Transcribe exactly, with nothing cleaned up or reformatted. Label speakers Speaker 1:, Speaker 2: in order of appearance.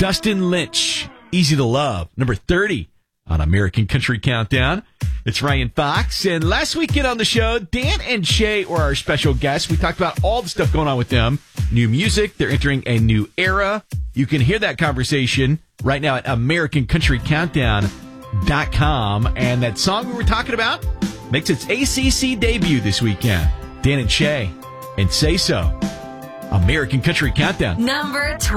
Speaker 1: Dustin Lynch, Easy to Love, number thirty on American Country Countdown. It's Ryan Fox, and last weekend on the show, Dan and Shay were our special guests. We talked about all the stuff going on with them. New music, they're entering a new era. You can hear that conversation right now at American Country Countdown dot com. And that song we were talking about makes its A C C debut this weekend. Dan and Shay, and Say So. American Country Countdown.
Speaker 2: Number